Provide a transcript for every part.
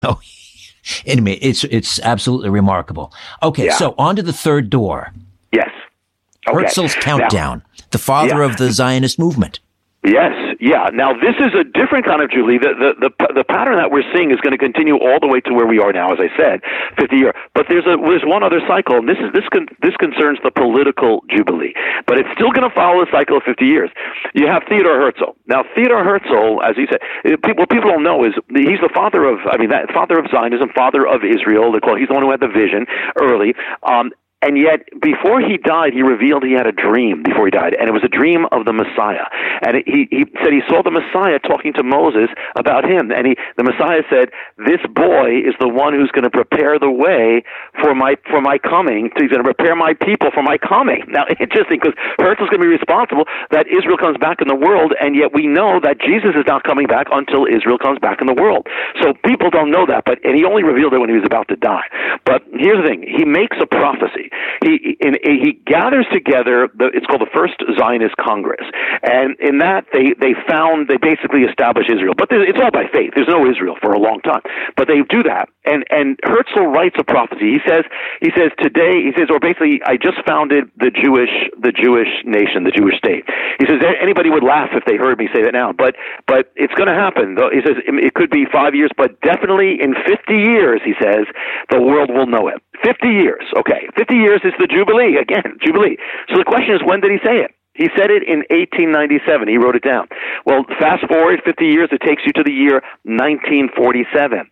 Oh, anyway, it's absolutely remarkable. Okay, Yeah. so on to the third door. Yes. Okay. Herzl's countdown, the father of the Zionist movement. Yes, yeah. Now this is a different kind of Jubilee. The pattern that we're seeing is going to continue all the way to where we are now, as I said, 50 year. But there's one other cycle, and this concerns the political Jubilee. But it's still going to follow the cycle of 50 years. You have Theodor Herzl. Now Theodor Herzl, as he said, what people don't know is he's the father of Zionism, father of Israel. He's the one who had the vision early. And yet, before he died, he revealed he had a dream before he died, and it was a dream of the Messiah. And he said he saw the Messiah talking to Moses about him, and the Messiah said, "This boy is the one who's going to prepare the way for my coming. He's going to prepare my people for my coming." Now, interesting, because Herzl's going to be responsible that Israel comes back in the world, and yet we know that Jesus is not coming back until Israel comes back in the world. So people don't know that, and he only revealed it when he was about to die. But here's the thing: he makes a prophecy. He gathers together it's called the First Zionist Congress, and in that they basically establish Israel, but it's all by faith. There's no Israel for a long time, but they do that. And Herzl writes a prophecy. He says today, or basically, I just founded the Jewish nation, the Jewish state. He says anybody would laugh if they heard me say that now, but it's going to happen. He says it could be 5 years, but definitely in 50 years, he says, the world will know it. 50 years, okay. 50 years is the Jubilee, again, Jubilee. So the question is, when did he say it? He said it in 1897. He wrote it down. Well, fast forward 50 years, it takes you to the year 1947.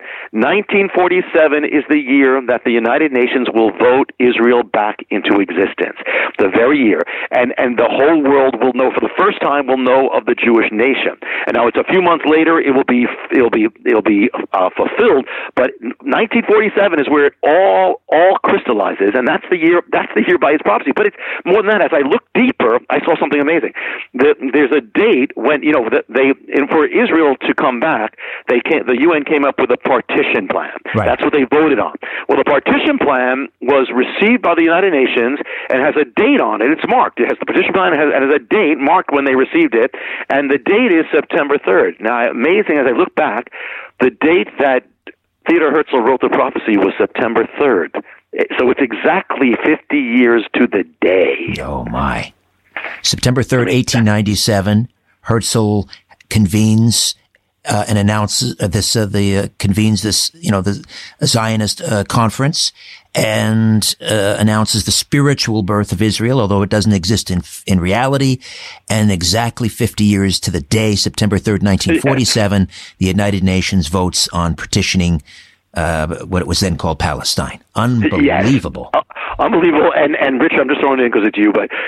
1947 is the year that the United Nations will vote Israel back into existence. The very year. And the whole world will know, for the first time, will know of the Jewish nation. And now it's a few months later, it'll be fulfilled. But 1947 is where it all crystallizes, and that's the year by his prophecy. But it's more than that. As I look deeper, I saw something amazing. There's a date when for Israel to come back, the UN came up with a partition plan. Right. That's what they voted on. Well, the partition plan was received by the United Nations and has a date on it. It's marked. It has the partition plan and has a date marked when they received it, and the date is September 3rd. Now, amazing as I look back, the date that Theodor Herzl wrote the prophecy was September 3rd. So it's exactly 50 years to the day. Oh, my. September 3rd, 1897, Herzl convenes and announces convenes this, the Zionist conference, and announces the spiritual birth of Israel, although it doesn't exist in reality. And exactly 50 years to the day, September 3rd, 1947, the United Nations votes on partitioning what it was then called Palestine. Unbelievable. Yes. Unbelievable. And Rich, I'm just throwing it in because it's you, but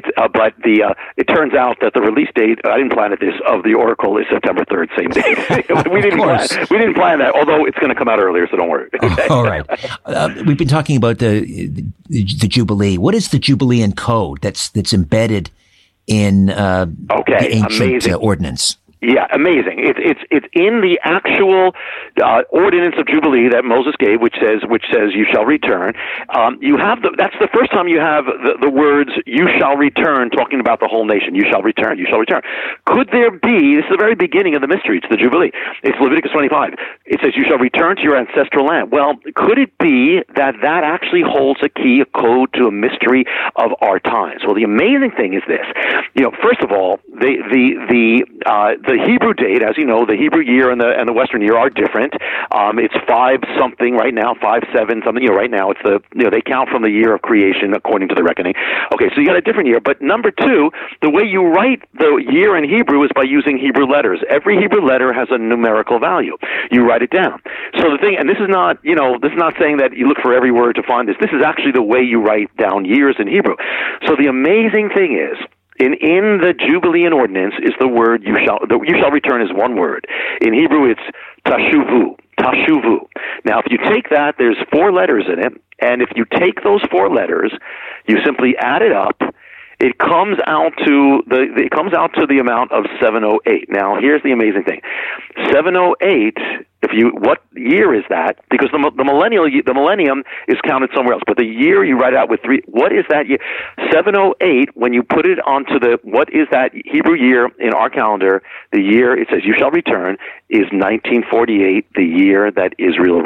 it turns out that the release date, I didn't plan this, of the Oracle is September 3rd, same day. we didn't plan that, although it's going to come out earlier, so don't worry. All right. We've been talking about the Jubilee. What is the Jubilean Code that's embedded in the ancient ordinance? Yeah, amazing. It's in the actual ordinance of Jubilee that Moses gave, which says you shall return. That's the first time you have the words "you shall return" talking about the whole nation. You shall return. You shall return. Could there be? This is the very beginning of the mystery. It's the Jubilee. It's Leviticus 25. It says you shall return to your ancestral land. Well, could it be that actually holds a key, a code to a mystery of our times? Well, the amazing thing is this. First of all, the Hebrew date, as you know, the Hebrew year and the Western year are different. It's 5 something right now, 5/7 something. Right now it's they count from the year of creation according to the reckoning. Okay, so you got a different year. But number 2, the way you write the year in Hebrew is by using Hebrew letters. Every Hebrew letter has a numerical value. You write it down. So the thing, and this is not saying that you look for every word to find this. This is actually the way you write down years in Hebrew. So the amazing thing is, in the Jubilean ordinance is the word you shall return is one word. In Hebrew it's tashuvu. Now if you take that, there's 4 letters in it, and if you take those 4 letters, you simply add it up, It comes out to the amount of 708. Now, here's the amazing thing: 708. What year is that? Because the millennium is counted somewhere else, but the year you write out with 3. What is that year? 708. When you put it onto what is that Hebrew year in our calendar? The year it says you shall return is 1948, the year that Israel